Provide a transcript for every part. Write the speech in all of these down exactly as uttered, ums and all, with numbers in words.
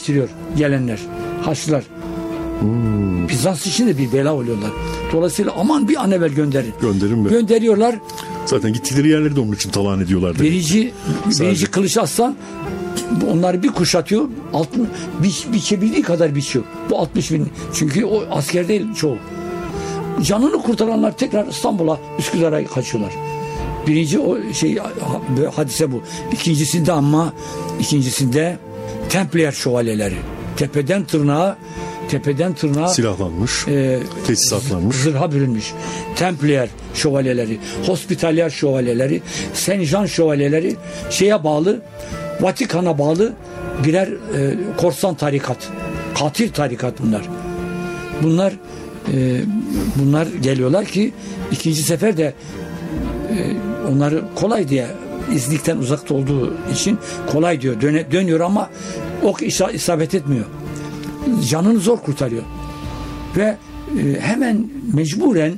getiriyor gelenler. Haçlılar. Hmm. Bizans için de bir bela oluyorlar. Dolayısıyla aman bir an evvel gönderin. Gönderin mi? Gönderiyorlar. Zaten gittikleri yerleri de onun için talan ediyorlar. Birinci, birinci Kılıç Arslan onları bir kuşatıyor. Altın, biç, biçebildiği kadar biçiyor. Bu altmış bin. Çünkü o asker değil çoğu. Canını kurtaranlar tekrar İstanbul'a, Üsküdar'a kaçıyorlar. Birinci o şey hadise bu. İkincisinde ama ikincisinde Templier şövalyeleri tepeden tırnağa tepeden tırnağa silahlanmış, e, tesisatlanmış, zırha bürünmüş. Templier şövalyeleri, Hospitalier şövalyeleri, Saint Jean şövalyeleri şeye bağlı, Vatikan'a bağlı birer e, korsan tarikat. Katil tarikat bunlar. Bunlar e, bunlar geliyorlar ki ikinci sefer de e, onları kolay diye İznik'ten uzakta olduğu için kolay diyor. Döne, dönüyor ama ok isabet etmiyor. Canını zor kurtarıyor. Ve e, hemen mecburen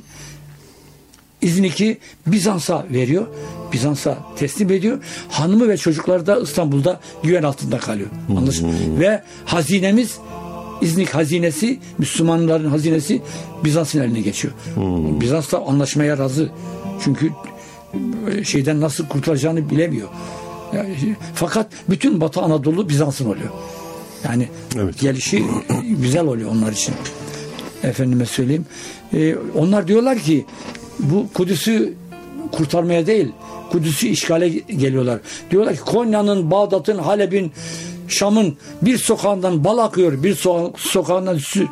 İznik'i Bizans'a veriyor. Bizans'a teslim ediyor. Hanımı ve çocukları da İstanbul'da güven altında kalıyor. Anlaşıldı. Hmm. Ve hazinemiz İznik hazinesi, Müslümanların hazinesi Bizans'ın eline geçiyor. Hmm. Bizans da anlaşmaya razı. Çünkü şeyden nasıl kurtulacağını bilemiyor. Yani, fakat bütün Batı Anadolu Bizans'ın oluyor. Yani evet. Gelişi güzel oluyor onlar için. Efendime söyleyeyim. Ee, onlar diyorlar ki bu Kudüs'ü kurtarmaya değil, Kudüs'ü işgale geliyorlar. Diyorlar ki Konya'nın, Bağdat'ın, Halep'in, Şam'ın bir sokağından bal akıyor, bir so- sokağından süt.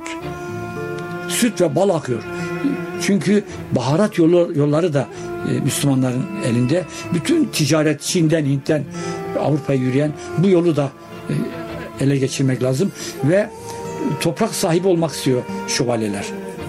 Süt ve bal akıyor. Çünkü baharat yolu, yolları da e, Müslümanların elinde. Bütün ticaret Çin'den, Hint'ten Avrupa'ya yürüyen bu yolu da e, ele geçirmek lazım. Ve toprak sahibi olmak istiyor şövalyeler.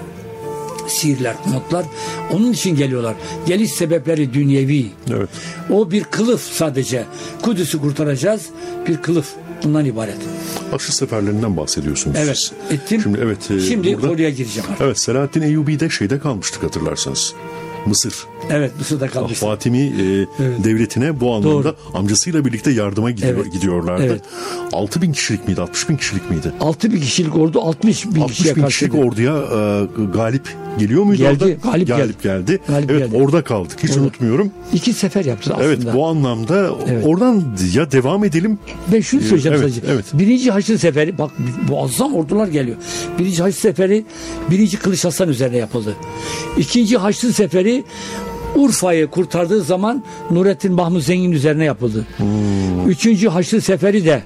Sihirler, notlar. Onun için geliyorlar. Geliş sebepleri dünyevi. Evet. O bir kılıf sadece. Kudüs'ü kurtaracağız. Bir kılıf. Bundan ibaret. Haçlı seferlerinden bahsediyorsunuz evet, siz. Ettim. Şimdi evet. E, Şimdi burada, oraya gireceğim artık. Evet, Selahaddin Eyyubi'de şeyde kalmıştık hatırlarsanız. Mısır. Evet, Mısır'da kalmış. Fatimi e, evet. devletine bu anlamda Doğru. amcasıyla birlikte yardıma gidiyor, evet. gidiyorlardı. Evet. altı bin kişilik miydi? altmış bin kişilik miydi? altı bin kişilik ordu altmış bin kişiye altmış bin kişilik orduya e, galip geliyor muydu geldi, orada? Galip, galip geldi. geldi. Galip evet, geldi. orada kaldık. Hiç orada. unutmuyorum. İki sefer yaptı aslında. Evet, bu anlamda evet. oradan ya devam edelim. Ben şunu söyleyeceğim evet, sadece. Evet. Birinci Haçlı Seferi, bak muazzam ordular geliyor. Birinci Haçlı Seferi birinci Kılıç Arslan üzerine yapıldı. İkinci Haçlı Seferi Urfa'yı kurtardığı zaman Nurettin Mahmud Zengin üzerine yapıldı. Hmm. Üçüncü Haçlı Seferi de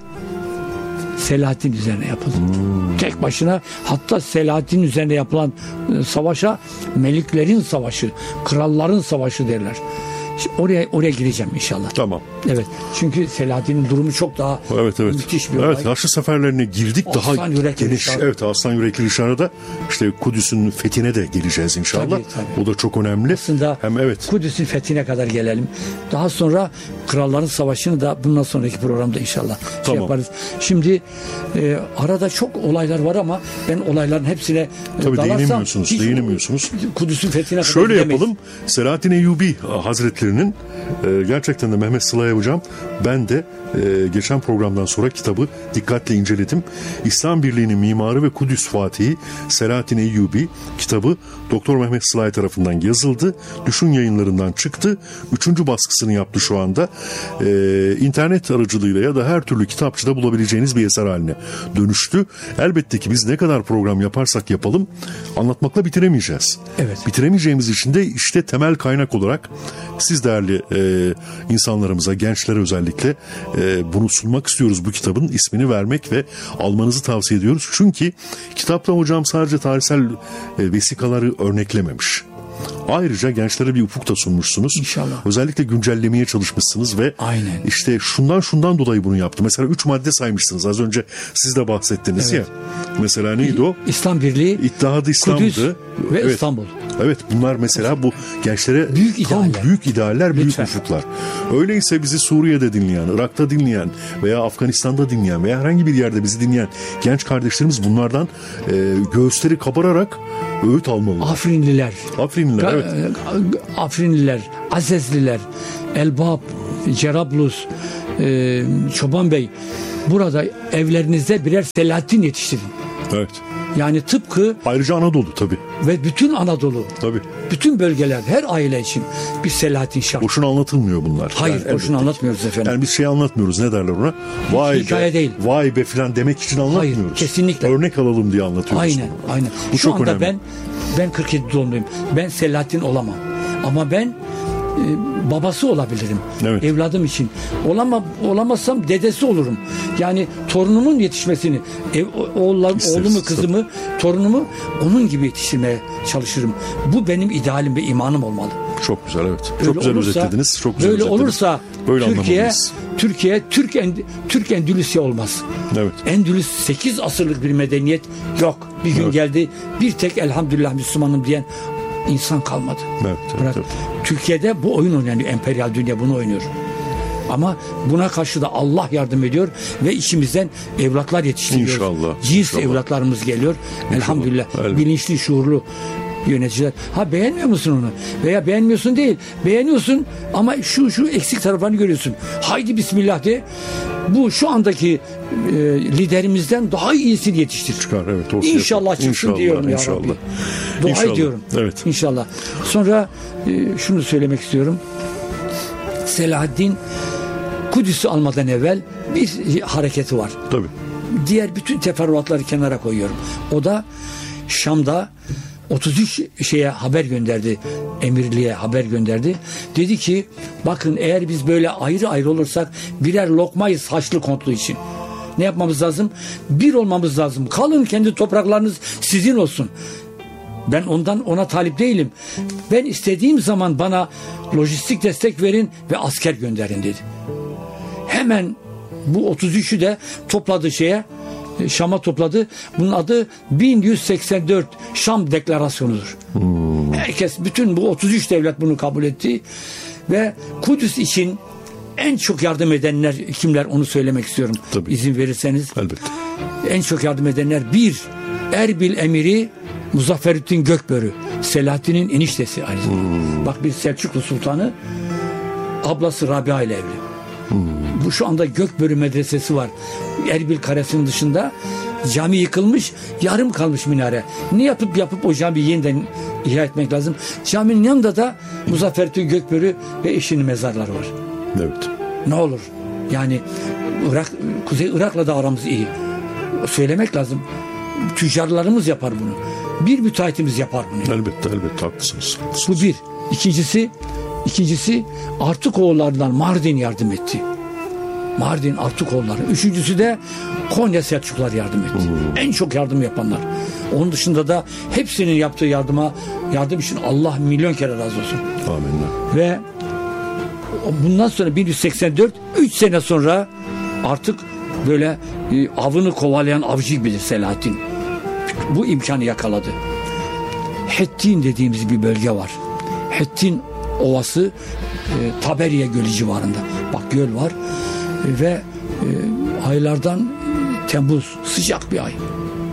Selahaddin üzerine yapıldı. Hmm. Tek başına, hatta Selahaddin üzerine yapılan savaşa Meliklerin Savaşı, Kralların Savaşı derler. Şimdi oraya oraya gireceğim inşallah. Tamam. Evet. Çünkü Selahaddin'in durumu çok daha evet, evet. müthiş bir olay. Evet, Haçlı seferlerine girdik. Aslan daha geniş. Evet, Aslan Yürekli Rişan'a işte Kudüs'ün fethine de geleceğiz inşallah. Tabii, tabii. O da çok önemli. Aslında hem evet. Kudüs'ün fethine kadar gelelim. Daha sonra Kralların Savaşı'nı da bundan sonraki programda inşallah tamam. şey yaparız. Şimdi e, arada çok olaylar var ama ben olayların hepsine tabii değinemiyorsunuz. Değinemiyorsunuz. Kudüs'ün fethine kadar şöyle gidemeyiz. yapalım. Selahaddin Eyyubi Hazretleri E, gerçekten de Mehmet Sıla'ya hocam, ben de e, geçen programdan sonra kitabı dikkatle inceledim. İslam Birliği'nin mimarı ve Kudüs Fatihi Selahaddin Eyyubi kitabı Doktor Mehmet Sıla tarafından yazıldı. Düşün Yayınlarından çıktı. Üçüncü baskısını yaptı şu anda. E, internet aracılığıyla ya da her türlü kitapçıda bulabileceğiniz bir eser haline dönüştü. Elbette ki biz ne kadar program yaparsak yapalım anlatmakla bitiremeyeceğiz. Evet. Bitiremeyeceğimiz için de işte temel kaynak olarak siz değerli e, insanlarımıza, gençlere özellikle e, bunu sunmak istiyoruz. Bu kitabın ismini vermek ve almanızı tavsiye ediyoruz. Çünkü kitapta hocam sadece tarihsel e, vesikaları örneklememiş. Ayrıca gençlere bir ufuk da sunmuşsunuz. İnşallah. Özellikle güncellemeye çalışmışsınız ve aynen. işte şundan şundan dolayı bunu yaptı. Mesela üç madde saymışsınız. Az önce siz de bahsettiniz evet. ya. Mesela neydi o? İslam Birliği, İttihat-ı İslam'dı. Kudüs ve evet. İstanbul. Evet, bunlar mesela bu gençlere büyük tam idealler. büyük idealler, büyük Lütfen. ufuklar. Öyleyse bizi Suriye'de dinleyen, Irak'ta dinleyen veya Afganistan'da dinleyen veya herhangi bir yerde bizi dinleyen genç kardeşlerimiz bunlardan e, göğüsleri kabararak öğüt almalılar. Afrinliler. Afrinliler, evet. Afrinliler, Azezliler, Elbap, Cerablus, e, Çoban Bey. burada evlerinizde birer Selahattin yetiştirin. Evet. Yani tıpkı ayrıca Anadolu tabii. Ve bütün Anadolu. Tabii. Bütün bölgeler, her aile için bir Selahattin şart. Boşuna anlatılmıyor bunlar. Hayır, yani boşuna anlatmıyoruz efendim. Yani biz şey anlatmıyoruz, ne derler ona? Vay hikaye be, değil. Vay be filan demek için anlatmıyoruz. Hayır, kesinlikle. Örnek alalım diye anlatıyoruz. Aynen, bunu. aynen. Bu Şu çok anda önemli. ben ben kırk yedi doğumluyum. Ben Selahattin olamam. Ama ben e, babası olabilirim. Evet. Evladım için. Olama, olamazsam dedesi olurum. Yani torunumun yetişmesini, ev, oğullar, İsteriz, oğlumu, kızımı, torunumu onun gibi yetiştirmeye çalışırım. Bu benim idealim ve imanım olmalı. Çok güzel, evet. Böyle Çok güzel olursa, özetlediniz. Çok güzel böyle özetlediniz. olursa böyle Türkiye Türkiye Türk End, Türk Endülüsya olmaz. Evet. Endülüs sekiz asırlık bir medeniyet yok. Bir gün Evet. geldi, bir tek elhamdülillah Müslümanım diyen insan kalmadı. Evet, evet, Bırak, evet. Türkiye'de bu oyun oynanıyor. Emperyal dünya bunu oynuyor. Ama buna karşı da Allah yardım ediyor ve içimizden evlatlar yetiştiriyor. İnşallah, Cins inşallah. evlatlarımız geliyor. Elhamdülillah. Elbette. Bilinçli, şuurlu yöneticiler. Ha, beğenmiyor musun onu? Veya beğenmiyorsun değil. Beğeniyorsun ama şu şu eksik taraflarını görüyorsun. Haydi bismillah de. Bu şu andaki e, liderimizden daha iyisini yetiştir. Çıkar, evet. ortaya İnşallah koy. çıksın İnşallah, diyorum ya inşallah. Rabbi. Dua İnşallah, ediyorum. evet. İnşallah. Sonra e, şunu söylemek istiyorum. Selahaddin Kudüs'ü almadan evvel bir hareketi var. Tabii. Diğer bütün teferruatları kenara koyuyorum. O da Şam'da otuz üç şeye haber gönderdi. Emirliğe haber gönderdi. Dedi ki bakın, eğer biz böyle ayrı ayrı olursak birer lokmayız Haçlı Kontlu için. Ne yapmamız lazım? Bir olmamız lazım. Kalın, kendi topraklarınız sizin olsun. Ben ondan ona talip değilim. Ben istediğim zaman bana lojistik destek verin ve asker gönderin dedi. Hemen bu otuz üçü de topladı şeye, Şam'a topladı. Bunun adı bin yüz seksen dört Şam Deklarasyonu'dur. Hmm. Herkes, bütün bu otuz üç devlet bunu kabul etti ve Kudüs için en çok yardım edenler kimler, onu söylemek istiyorum. Tabii. İzin verirseniz. Elbette. En çok yardım edenler: bir, Erbil emiri Muzafferüddin Gökbörü, Selahaddin'in eniştesi aynı zamanda. Hmm. Bak, bir Selçuklu sultanı, ablası Rabia ile evli. Hmm. Bu şu anda Gökbörü medresesi var. Erbil Kalesi'nin dışında cami yıkılmış, yarım kalmış minare. Ne yapıp yapıp o camiyi yeniden ihya etmek lazım. Caminin yanında da Muzafferüddin Gökbörü ve eşinin mezarları var. Evet. Ne olur? Yani Irak, Kuzey Irak'la da aramız iyi. Söylemek lazım. Tüccarlarımız yapar bunu. Bir müteahhitimiz yapar bunu. Elbette, elbette haklısınız. Bu bir. İkincisi, ikincisi Artukoğullarından Mardin yardım etti. Mardin Artukoğulları. Üçüncüsü de Konya Selçuklular yardım etti. Hmm. En çok yardım yapanlar. Onun dışında da hepsinin yaptığı yardıma yardım için Allah milyon kere razı olsun. Amin. Ve bundan sonra bin yüz seksen dört, üç sene sonra artık böyle e, avını kovalayan avcı gibidir Selahaddin. Bu imkanı yakaladı. Hettin dediğimiz bir bölge var. Hettin Ovası, e, Taberiye Gölü civarında. Bak, göl var e, ve e, aylardan Temmuz, sıcak bir ay. E,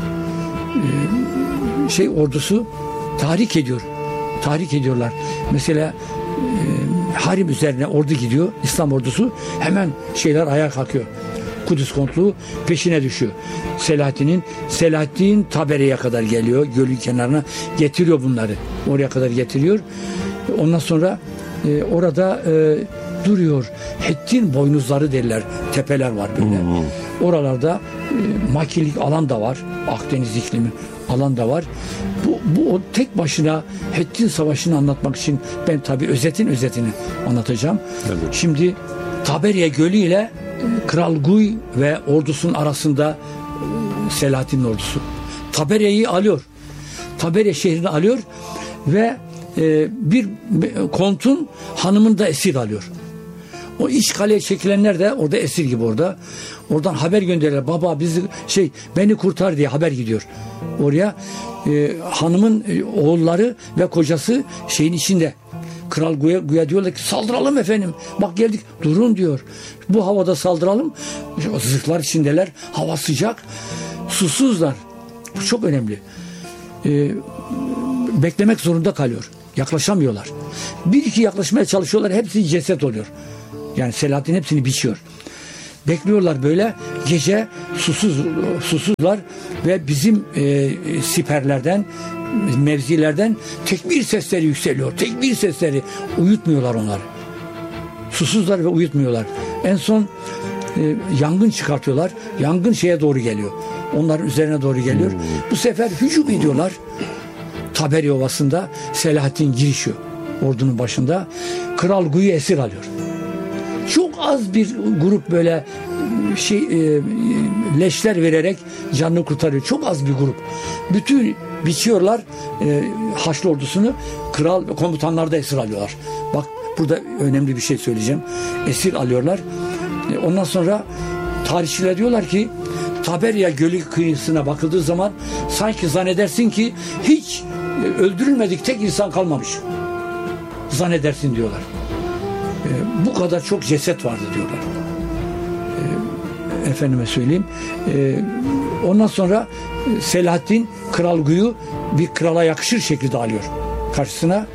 şey ordusu tahrik ediyor. Tahrik ediyorlar. Mesela e, Harim üzerine ordu gidiyor. İslam ordusu hemen şeyler ayağa kalkıyor. Kudüs kontluğu peşine düşüyor. Selahaddin'in Selahaddin Taberi'ye kadar geliyor. Gölün kenarına getiriyor bunları. Oraya kadar getiriyor. Ondan sonra e, orada e, duruyor. Hettin boynuzları derler. Tepeler var böyle. Hmm. Oralarda e, makilik alan da var. Akdeniz iklimi alan da var. Bu, bu o tek başına Hettin Savaşı'nı anlatmak için ben tabii özetin özetini anlatacağım. Evet. Şimdi Taberiye Gölü ile Kral Guy ve ordusunun arasında Selahaddin'in ordusu. Taberiye'yi alıyor. Taberiye şehrini alıyor ve e, bir kontun hanımını da esir alıyor. O iç kaleye çekilenler de orada esir gibi orada. Oradan haber gönderiyorlar. Baba bizi şey beni kurtar diye haber gidiyor. Oraya e, hanımın e, oğulları ve kocası şeyin içinde. Kral Guya, Guya diyorlar ki saldıralım efendim. Bak geldik. Durun diyor. Bu havada saldıralım. Zırhlar içindeler. Hava sıcak. Susuzlar. Bu çok önemli. Ee, beklemek zorunda kalıyor. Yaklaşamıyorlar. Bir iki yaklaşmaya çalışıyorlar. Hepsi ceset oluyor. Yani Selahaddin hepsini biçiyor. Bekliyorlar böyle gece, susuz susuzlar ve bizim e, siperlerden, mevzilerden tekbir sesleri yükseliyor. Tekbir sesleri, uyutmuyorlar onları. Susuzlar ve uyutmuyorlar. En son e, yangın çıkartıyorlar. Yangın şeye doğru geliyor. Onların üzerine doğru geliyor. Hmm. Bu sefer hücum ediyorlar. Taberi Ovası'nda Selahaddin girişiyor ordunun başında. Kral Gu'yu esir alıyor. Çok az bir grup böyle şey e, leşler vererek canını kurtarıyor. Çok az bir grup. Bütün biçiyorlar e, Haçlı ordusunu. Kral komutanlar da esir alıyorlar. Bak burada önemli bir şey söyleyeceğim. Esir alıyorlar. E, ondan sonra tarihçiler diyorlar ki Taberiya Gölü kıyısına bakıldığı zaman sanki zannedersin ki hiç öldürülmedik tek insan kalmamış. Zannedersin diyorlar. E, bu kadar çok ceset vardı diyorlar. E, efendime söyleyeyim. E, ondan sonra Selahaddin Kral Gu'yu bir krala yakışır şekilde alıyor karşısına. E,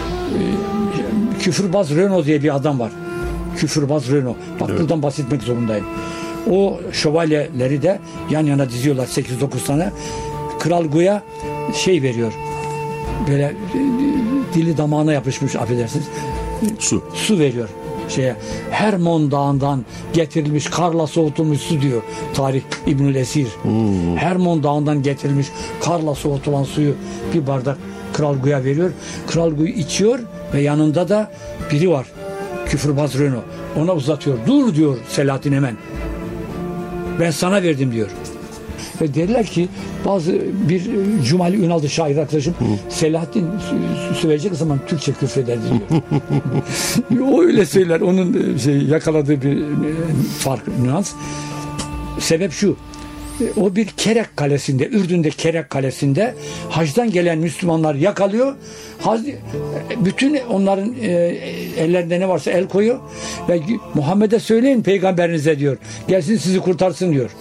Küfürbaz Renaud diye bir adam var. Küfürbaz Renaud. Bak evet. Buradan bahsetmek zorundayım. O şövalyeleri de yan yana diziyorlar sekiz dokuz tane. Kral Gu'ya şey veriyor. Böyle dili damağına yapışmış, affedersiniz. Su. Su veriyor şeye. Hermon Dağı'ndan getirilmiş, karla soğutulmuş su diyor tarih İbnül Esir. Hmm. Hermon Dağı'ndan getirilmiş, karla soğutulan suyu bir bardak Kral Gu'ya veriyor. Kral Gu'yu içiyor ve yanında da biri var. Küfürbaz Renaud. Ona uzatıyor. Dur diyor Selahaddin hemen. Ben sana verdim diyor. Ve derler ki bazı bir Cumali Ünal'dı şair arkadaşım Hı. Selahaddin söyleyecek zaman Türkçe küfrederdi diyor. O öyle söyler. Onun şey, yakaladığı bir fark, nüans. Sebep şu. O bir Kerek Kalesi'nde, Ürdün'de Kerek Kalesi'nde hacdan gelen Müslümanlar yakalıyor. Hac, bütün onların e, ellerinde ne varsa el koyuyor ve Muhammed'e söyleyin peygamberinize diyor. Gelsin sizi kurtarsın diyor.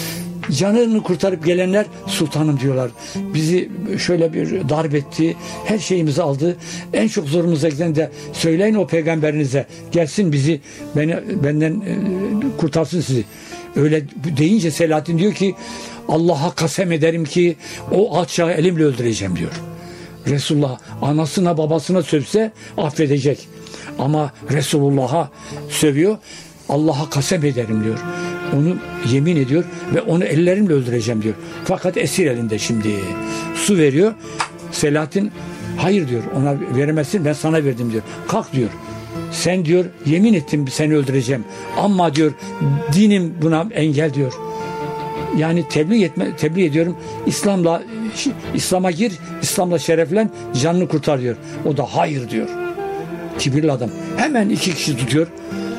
Canını kurtarıp gelenler sultanım diyorlar. Bizi şöyle bir darp etti. Her şeyimizi aldı. En çok zorumuza giden de söyleyin o peygamberinize. Gelsin bizi beni benden e, kurtarsın sizi. Öyle deyince Selahaddin diyor ki Allah'a kasem ederim ki o alçağı elimle öldüreceğim diyor. Resulullah anasına babasına sövse affedecek. Ama Resulullah'a sövüyor. Allah'a kasem ederim diyor. Onu yemin ediyor ve onu ellerimle öldüreceğim diyor. Fakat esir elinde şimdi. Su veriyor. Selahaddin hayır diyor. Ona veremezsin, ben sana verdim diyor. Kalk diyor. Sen diyor yemin ettim seni öldüreceğim. Ama diyor dinim buna engel diyor. Yani tebliğ etme, tebliğ ediyorum. İslam'la İslam'a gir, İslam'la şereflen, canını kurtar diyor. O da hayır diyor. Kibirli adam. Hemen iki kişi tutuyor.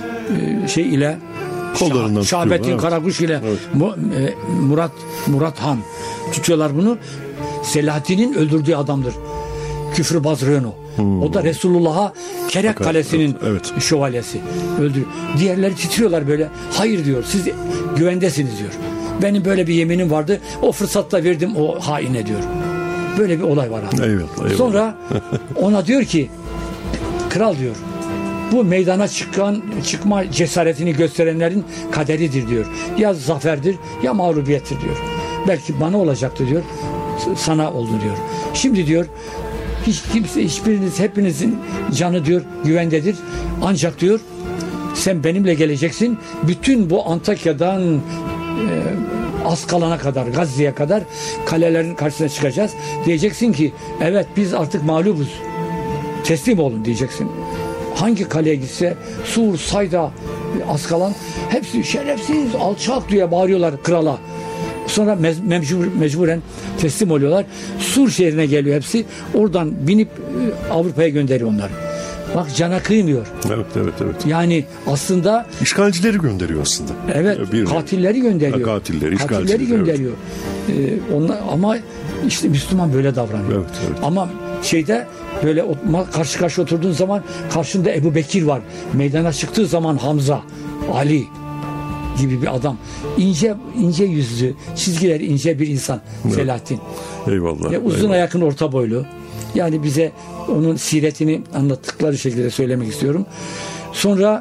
Şey ile kollarından Şahbettin evet. Karakuş ile evet. Murat Murat Han tutuyorlar bunu. Selahaddin'in öldürdüğü adamdır. Küfürbaz Renaud. Hmm. O da Resulullah'a Kerek Fakat, Kalesi'nin evet. şövalyesi. Öldürüyor. Diğerleri titriyorlar böyle. Hayır diyor. Siz güvendesiniz diyor. Benim böyle bir yeminim vardı. O fırsatta verdim o haine diyor. Böyle bir olay var abi. Eyvallah, eyvallah. Sonra ona diyor ki kral diyor. Bu meydana çıkan çıkma cesaretini gösterenlerin kaderidir diyor. Ya zaferdir ya mağlubiyettir diyor. Belki bana olacaktı diyor. Sana oldu diyor. Şimdi diyor hiç kimse hiçbiriniz hepinizin canı diyor güvendedir. Ancak diyor sen benimle geleceksin. Bütün bu Antakya'dan e, Askalon'a kadar, Gazze'ye kadar kalelerin karşısına çıkacağız. Diyeceksin ki evet biz artık mağlubuz. Teslim olun diyeceksin. Hangi kaleye gitse Sur, Sayda, Askalon hepsi şerefsiz, alçak diye bağırıyorlar krala. Sonra mecbur, mecburen teslim oluyorlar. Sur şehrine geliyor hepsi. Oradan binip Avrupa'ya gönderiyor onları. Bak cana kıymıyor. Evet, evet, evet. Yani aslında işgalcileri gönderiyor aslında. Evet, bir katilleri gönderiyor. Ha, katilleri, işgalcileri. Katilleri gönderiyor. Evet. Ee, onlar, ama işte Müslüman böyle davranıyor. Evet, evet. Ama şeyde böyle karşı karşı oturduğun zaman karşında Ebu Bekir var. Meydana çıktığı zaman Hamza, Ali gibi bir adam. İnce ince yüzlü, çizgileri ince bir insan evet. Selahaddin. Eyvallah. Ve uzuna eyvallah. Yakın orta boylu. Yani bize onun siretini anlattıkları şekilde söylemek istiyorum. Sonra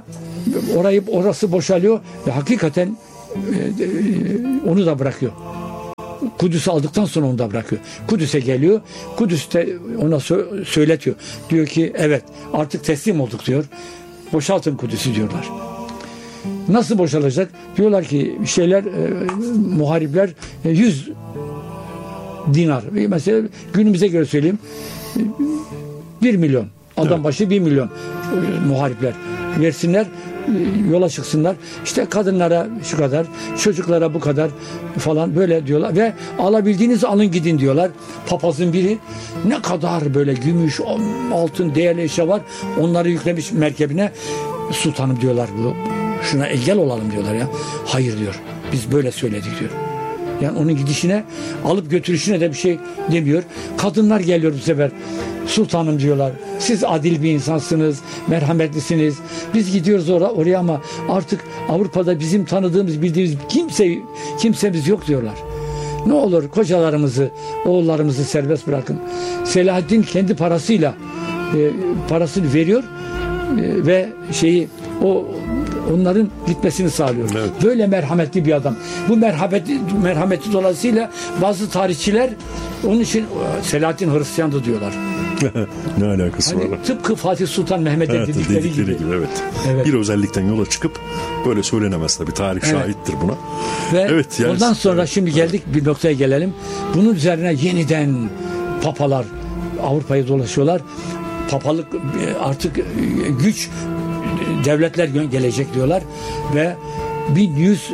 orayı orası boşalıyor ve hakikaten e, e, onu da bırakıyor. Kudüs'ü aldıktan sonra onu da bırakıyor. Kudüs'e geliyor. Kudüs'te ona sö- söyletiyor. Diyor ki evet artık teslim olduk diyor. Boşaltın Kudüs'ü diyorlar. Nasıl boşalacak? Diyorlar ki şeyler e, muharipler e, yüz dinar. Mesela günümüze göre söyleyeyim bir milyon. Adam evet. başı bir milyon e, muharipler versinler, e, yola çıksınlar. İşte kadınlara şu kadar, çocuklara bu kadar falan böyle diyorlar ve alabildiğiniz alın gidin diyorlar. Papazın biri ne kadar böyle gümüş, altın, değerli eşya var. Onları yüklemiş merkebine. Sultanım diyorlar bu. Şuna engel olalım diyorlar ya. Hayır diyor. Biz böyle söyledik diyor. Yani onun gidişine, alıp götürüşüne de bir şey demiyor. Kadınlar geliyor bu sefer. Sultanım diyorlar. Siz adil bir insansınız, merhametlisiniz. Biz gidiyoruz oraya, oraya ama artık Avrupa'da bizim tanıdığımız, bildiğimiz kimse kimsemiz yok diyorlar. Ne olur kocalarımızı, oğullarımızı serbest bırakın. Selahaddin kendi parasıyla e, parasını veriyor e, ve şeyi o onların gitmesini sağlıyor. Evet. Böyle merhametli bir adam. Bu merhameti, merhameti dolayısıyla bazı tarihçiler onun için Selahaddin Hristiyandı diyorlar. Ne alakası hani var? Tıpkı Fatih Sultan Mehmet'e evet, dedikleri, dedikleri gibi. gibi evet. Evet. Bir özellikten yola çıkıp böyle söylenemez tabii. Tarih evet. şahittir buna. Ve evet, yani, ondan sonra evet, şimdi geldik evet. bir noktaya gelelim. Bunun üzerine yeniden papalar Avrupa'yı dolaşıyorlar. Papalık artık güç devletler gelecek diyorlar ve bin yüz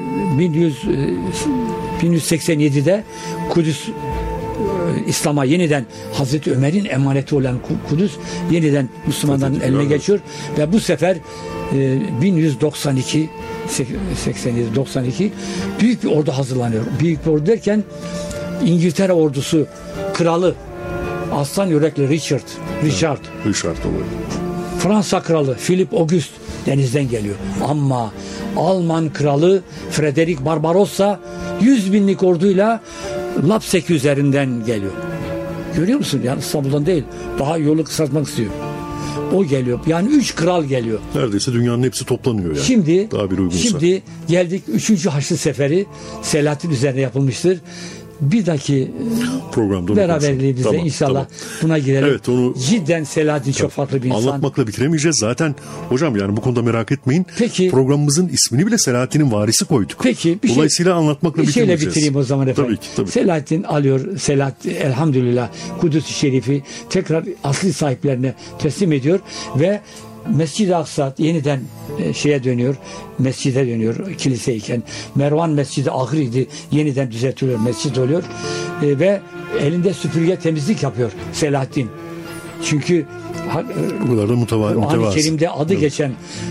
seksen yedi'de Kudüs İslam'a yeniden Hazreti Ömer'in emaneti olan Kudüs yeniden Müslümanların eline geçiyor ve bu sefer bin yüz doksan iki seksen yedi doksan iki büyük bir ordu hazırlanıyor. Büyük bir ordu derken İngiltere ordusu kralı aslan yürekli Richard Richard evet, Richard oluyor. Fransa kralı Philip August denizden geliyor. Ama Alman kralı Frederick Barbarossa yüz binlik orduyla Lapseki üzerinden geliyor. Görüyor musun? Yani İstanbul'dan değil. Daha yolu kısaltmak istiyor. O geliyor. Yani üç kral geliyor. Neredeyse dünyanın hepsi toplanıyor yani. Şimdi, daha bir uygunsa. Şimdi geldik üçüncü Haçlı Seferi Selahaddin üzerine yapılmıştır. Bir dahaki programda beraberliğimizde tamam, inşallah tamam. buna girelim. Evet, onu cidden Selahaddin çok farklı bir insan. Anlatmakla bitiremeyeceğiz zaten. Hocam yani bu konuda merak etmeyin. Peki, programımızın ismini bile Selahaddin'in varisi koyduk. Peki, bir Dolayısıyla şey, anlatmakla bir bitirmeyeceğiz. Şeyle bitireyim o zaman efendim. Tabii ki, tabii. Selahaddin alıyor. Selahaddin elhamdülillah Kudüs-i Şerif'i tekrar asli sahiplerine teslim ediyor ve Mescid-i Aksa yeniden şeye dönüyor, mescide dönüyor kiliseyken. Mervan Mescidi ahiriydi, yeniden düzeltiliyor, mescid oluyor e, ve elinde süpürge temizlik yapıyor Selahaddin. Çünkü bu kadar da Kur'an-ı Kerim'de adı evet. geçen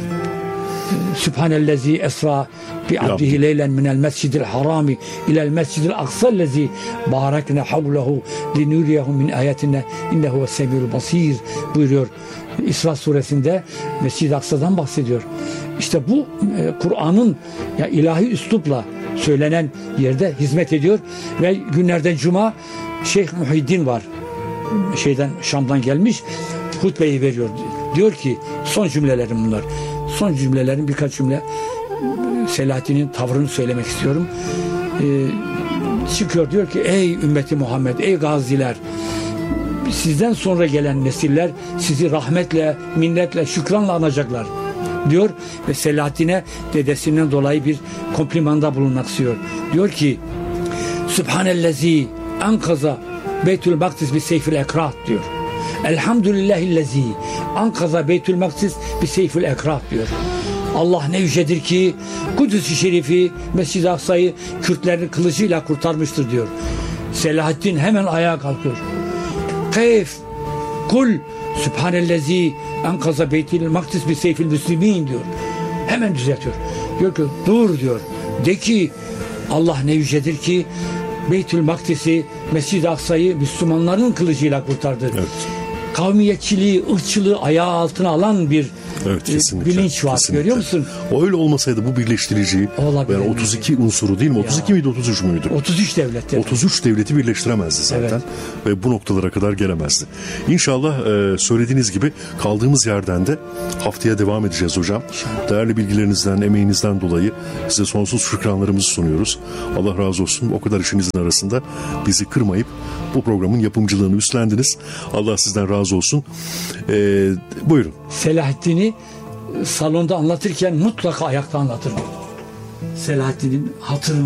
Sübhanellezi esra bi abdihi leylen minel mescidil harami ilel mescidil aksallezi barakne havlehu linuriyehu min ayetine innehu ve semiyul basir buyuruyor. İsra suresinde Mescid-i Aksa'dan bahsediyor. İşte bu e, Kur'an'ın ya ilahi üslupla söylenen yerde hizmet ediyor ve günlerden cuma Şeyh Muhyiddin var. Şeyden Şam'dan gelmiş hutbeyi veriyor. Diyor ki son cümlelerim bunlar. Son cümlelerin birkaç cümle Selahaddin'in tavrını söylemek istiyorum. E, çıkıyor diyor ki ey ümmeti Muhammed, ey gaziler, sizden sonra gelen nesiller sizi rahmetle, minnetle, şükranla anacaklar diyor ve Selahaddin'e dedesinden dolayı bir komplimanda bulunmak istiyor. Diyor ki Sübhanellezi ankaza Beytül Makdis bi seyfil ekrat diyor. Elhamdülillahillezi ankaza Beytül Makdis bi seyfil ekrat diyor. Allah ne yücedir ki Kudüs-i Şerif'i, Mescid-i Aksa'yı Kürtlerin kılıcıyla kurtarmıştır diyor. Selahaddin hemen ayağa kalkıyor. Keyf kul Sübhanellezi enkaza Beytil Makdis bi seyfil müslimin diyor. Hemen düzeltiyor. Diyor ki dur diyor. De ki Allah ne yücedir ki Beytül Makdis'i, Mescid-i Aksa'yı Müslümanların kılıcıyla kurtardı. Evet. Kavmiyetçiliği, ırkçılığı ayağı altına alan bir Evet, e, kesinlikle, bilinç var. kesinlikle. Görüyor musun? O öyle olmasaydı bu birleştirici Olabilir yani otuz iki unsuru değil mi? otuz iki miydi, otuz üç müydü? otuz üç devlet. Evet. otuz üç devleti birleştiremezdi zaten. Evet. Ve bu noktalara kadar gelemezdi. İnşallah e, söylediğiniz gibi kaldığımız yerden de haftaya devam edeceğiz hocam. İnşallah. Değerli bilgilerinizden, emeğinizden dolayı size sonsuz şükranlarımızı sunuyoruz. Allah razı olsun. O kadar işinizin arasında bizi kırmayıp bu programın yapımcılığını üstlendiniz. Allah sizden razı olsun. E, buyurun. Selahaddin'i salonda anlatırken mutlaka ayakta anlatırım. Selahaddin'in hatırına